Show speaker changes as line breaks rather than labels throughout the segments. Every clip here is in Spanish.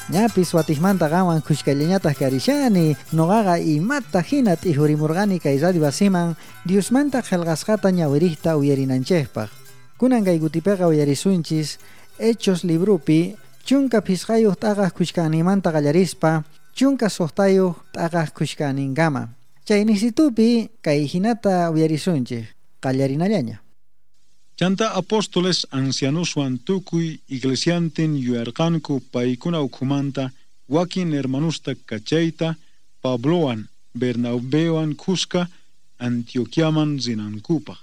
Ñapis watijmanta qawan kushkallañataq karishani, noqaqa imata hina t'ihurimurqani kay radio wasiman Diosmanta qillqasqata ñawiriyta uyarinanchikpaq. Kunan kay kutipiqa uyarisunchis Hechos librupi chunka pisqayuq t'aqaq kushkanimanta qallarispa chunka suqtayuq t'aqaq kushkaninkama. Chay nisitupi kay hinata uyarisunchik qallarinallaña.
Chanta apóstoles ancianuswan tukuy iglesiantin yuyarqanku paykuna ukhumanta wakin hermanusta kachayta Pablowan, Bernabéwan kuska Antioquiaman zinankupaq.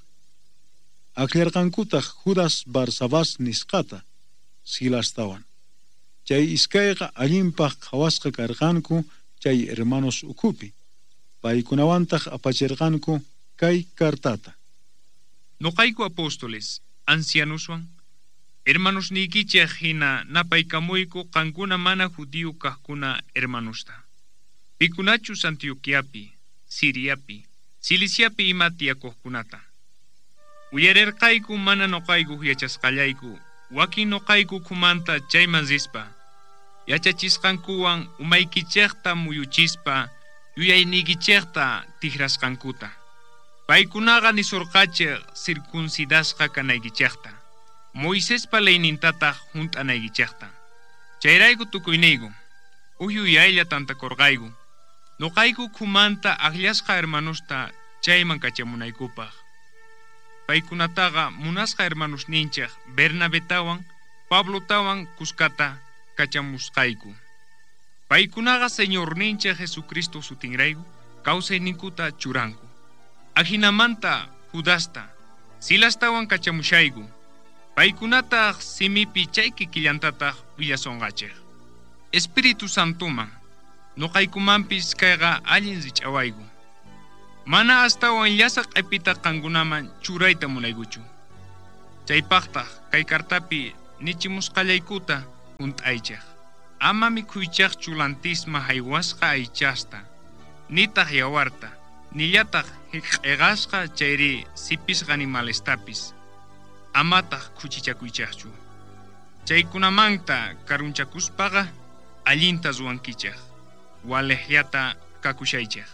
Aklarqankutaq Judas Barsabás nisqata Silastawan. Chay iskayqa allinpaq qhawasqa karqanku chay hermanos ukhupi. Paykunawantaq apachirqanku kay kartata.
Noqayku apóstoles, ancianuswan, hermanos nikichej hina napaykamuyku qankuna mana judío kaqkuna hermanusta. Pikunachus Antioquiapi, Siriapi, Ciliciapi ima tiyakuqkunata. Uyarerqayku mana noqayku yachasqallayku, wakin noqayku kumanta chayman zispa. Yachachisqankuwan umaykichejta muyuchispa, yuyaynikichejta tigrasqankuta. Paykunaqa nisurqachiq circuncidasqa kanaykichejta. Moisespa leynintataq hunt'anaykichejta. Chayrayku tukuyniyku, uhyuyaylla tantakurqayku. Noqayku kumanta aqllasqa hermanusta chayman kachamunaykupaq. Paykunataqa munasqa hermanusninchik Bernabétawan, Pablotawan kuskata kachamusqayku. Paykunaqa Señorninchik Jesucristo sutinrayku kawsayninkuta churanku. Ajinamanta Judasta, Silastawan kachamushayku. Paykunataq simipi chayki killantataq willasonqachiq. Espíritu Santuman, noqaykumanpis kayqa allin rich'awayku. Mana astawan llasaq q'ipita qankunaman churayta munaykuchu. Chaypaqtaq kay kartapi nichimusqallaykuta hunt'aychiq. Ama mikhuychaq chulantisma haywasqa aychasta, nitaq yawarta, nillataq hiq'eqasqa chayri sipisqa animalestapis. Amataq khuchichakuychaqchu. Chaykunamanta karunchakuspaqa allinta ruwankichaq. Walehyata kakushaychaq.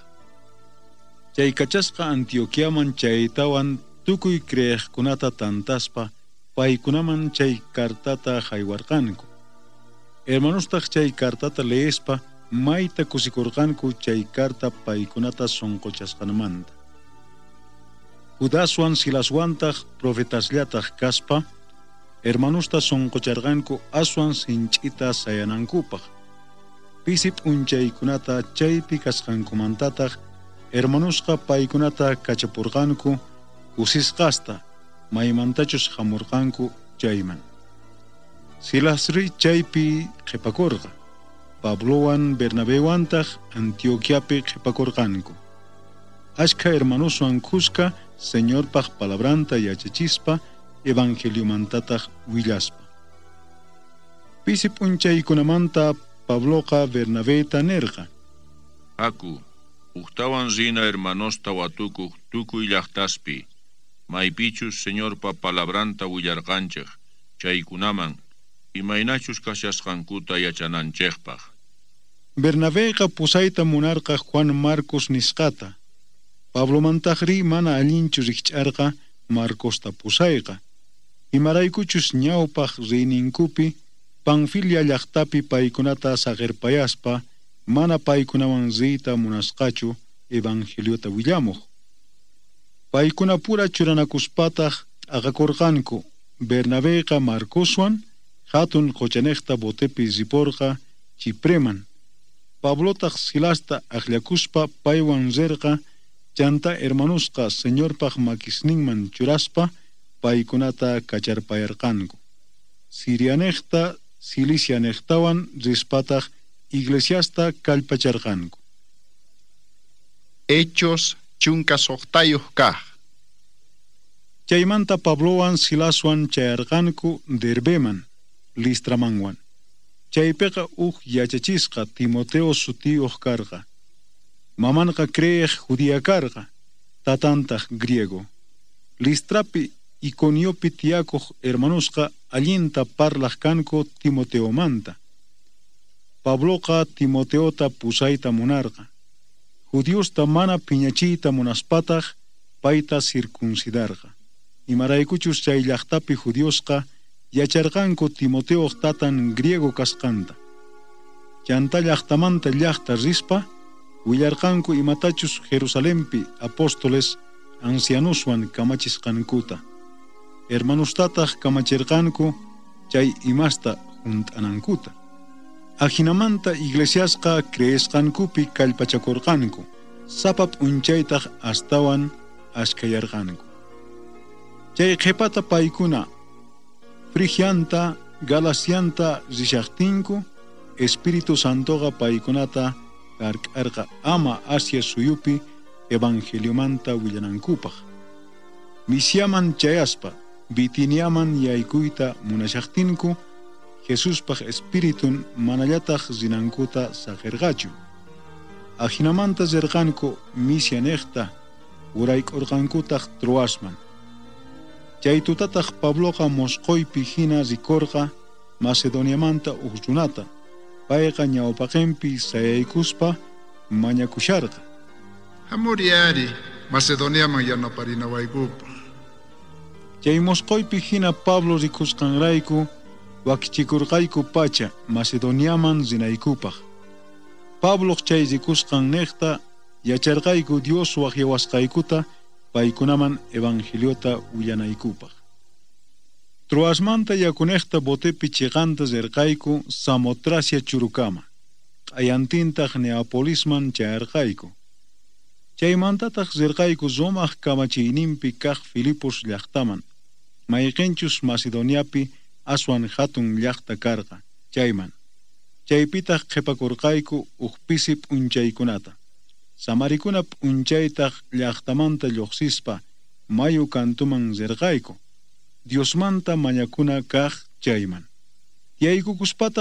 Chay kachasqa Antioquiaman chaytawan tukuy kriyiqkunata tantaspa paykunaman chay kartata haywarqanku. Hermanustaq chay kartata leespa mayta kusikurqanku chay karta paykunata sonqochasqanmanta. Judaswan Silaswantaq profetasllataq kaspa hermanusta sonqocharqanku aswan sinch'ita sayanankupaq. Pisip unchaykunata chaypi kasqankumantataq hermanusqa paykunata kachapurqanku kusisqasta maymantachus hamurqanku chayman. Silasri chaypi qhipakurqa. Pablowan Bernabéwantaq Antioquiapi qhipakurqanku. Ashka hermanuswan kuska Señorpaq palabranta yachachispa evangeliumantataq willaspa. Pisip unchaykunamanta Pabloqa Bernabéta nerqa.
Haku, uktawan rina hermanosta watukuq tukuy llaqtaspi, maypichus Señorpa palabranta willarqanchik, chaykunaman, imaynachus kashasqankuta yachananchikpaq.
Bernabéqa pusayta munarqa Juan Marcos nisqata. Pablomantaqri mana allinchu rikch'arqa Marcosta pusayqa. Imaraykuchus ñawpaq riyninkupi Panfilia llaqtapi paykunata saqirpayaspa mana paykunawan riyta munasqachu evangeliota willamuq. Paykuna pura churanakuspataq t'aqakurqanku Bernabéqa Marcoswan hatun quchaniqta botepi riporqa Chipreman. Pablotaq Silasta aqllakuspa paywan rirqa chanta hermanusqa Señorpaq makisninman churaspa paykunata kacharpayarqanku. Sirianiqta Cilicianiqtawan rispataq iglesiasta kallpacharqanku.
Hechos chunka soqtayuq kaq.
Chaymanta Pablowan Silaswan chayarqanku Derbeman, Listramanwan. Chaypiqa yachachisqa Timoteo sutiyuq karqa. Mamanqa kriyiq judía karqa, tatantaq griego. Listrapi Iconiopi tiyakuq hermanusqa allinta parlaq kanku Timoteomanta. Pabloqa Timoteota pusayta munarqa. Judiosta mana piñachiyta munaspataq payta circuncidarqa. Imaraykuchus chay llaqtapi Judiosqa yacharqanku Timoteoq tatan griego kasqanta. Chanta llaqtamanta llaqta rispa willarqanku imatachus Jerusalempi apóstoles ancianuswan kamachisqankuta. Hermanustataq kamachirqanku chay imasta junt'anankuta. Ajinamanta iglesiasqa creesqankupi kallpachakurqanku. Sapa p'unchaytaq astawan ashkayarqanku. Chay qhipata paykuna Frigianta, Galacianta rishaqtinku, Espíritu Santoqa paykunata kark'arqa ama Asia suyupi evangeliomanta willanankupaq. Misiaman chayaspa Bitiniaman yaykuyta munashaqtinku, Jesuspaq Espiritun manallataq rinankuta saqirqachu. Ajinamanta zerqanku Misia niqta urayk'urqankutaq Troasman. Chay tutataq Pabloqa mosqoypi hina rikurqa Macedoniamanta uq runata. Payqa ñawpaqinpi sayaykuspa mañakusharqa.
Hamuriari Macedoniaman yanaparinawaykupa.
Chay mosqoypi hina Pablo rikusqanrayku wakichikurqayku pacha Macedoniaman rinaykupaq. Pablo chay rikusqan niqta yacharqayku Dios waqyawasqaykuta paykunaman evangeliota willanaykupaq. Troasmanta yakuniqta botepi chiqanta zerqayku Samotracia churukama. Q'ayantintaq Neapolisman chayarqayku. Chaymantataq zerqayku Romaq kamachiyninpi kaq Filipos llaqtaman. Mayqinchus Macedoniapi aswan hatun llaqta karqa, chayman. Chaypitaq qhipakurqayku uqpisi p'unchaykunata. Samarikuna p'unchaytaq llaqtamanta lluqsispa mayu kantuman zerqayku. Diosmanta mañakuna kaq chayman. Yaykukuspata